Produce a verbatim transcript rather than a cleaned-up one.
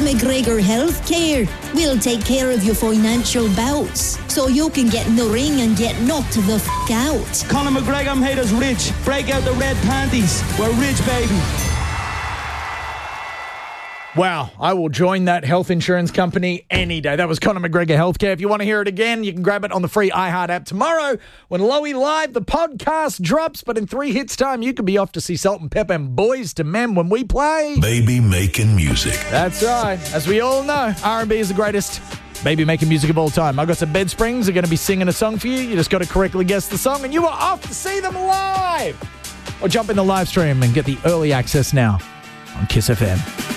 McGregor Healthcare. We'll take care of your financial bouts so you can get in the ring and get knocked the f*** out. Conor McGregor made us rich. Break out the red panties. We're rich, baby. Wow, I will join that health insurance company any day. That was Conor McGregor Healthcare. If you want to hear it again, you can grab it on the free iHeart app tomorrow when Lowy Live, the podcast, drops. But in three hits time, you could be off to see Salt and Pepper and Boys to Men when we play. Baby making music. That's right. As we all know, R and B is the greatest baby making music of all time. I've got some Bed Springs. They're going to be singing a song for you. You just got to correctly guess the song, and you are off to see them live. Or jump in the live stream and get the early access now on Kiss F M.